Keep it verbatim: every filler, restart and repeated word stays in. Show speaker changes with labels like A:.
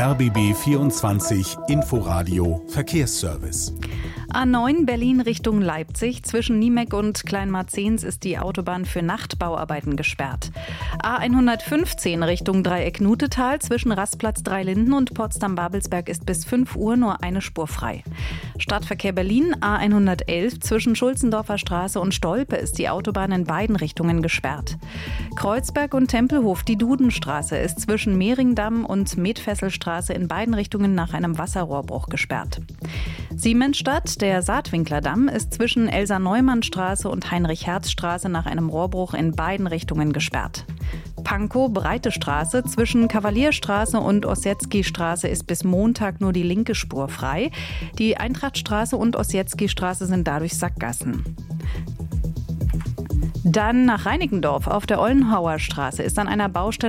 A: R B B vierundzwanzig Inforadio Verkehrsservice.
B: A neun Berlin Richtung Leipzig. Zwischen Niemeck und Kleinmarzens ist die Autobahn für Nachtbauarbeiten gesperrt. A hundertfünfzehn Richtung Dreieck Nutetal. Zwischen Rastplatz Dreilinden und Potsdam-Babelsberg ist bis fünf Uhr nur eine Spur frei. Stadtverkehr Berlin A hundertelf. Zwischen Schulzendorfer Straße und Stolpe ist die Autobahn in beiden Richtungen gesperrt. Kreuzberg und Tempelhof. Die Dudenstraße ist zwischen Mehringdamm und Metfesselstraße in beiden Richtungen nach einem Wasserrohrbruch gesperrt. Siemensstadt. Der Saatwinklerdamm ist zwischen Elsa-Neumann-Straße und Heinrich-Herz-Straße nach einem Rohrbruch in beiden Richtungen gesperrt. Pankow, Breite Straße, zwischen Kavalierstraße und Ossietzky-Straße ist bis Montag nur die linke Spur frei. Die Eintrachtstraße und Ossietzky-Straße sind dadurch Sackgassen. Dann nach Reinickendorf. Auf der Ollenhauer Straße ist an einer Baustelle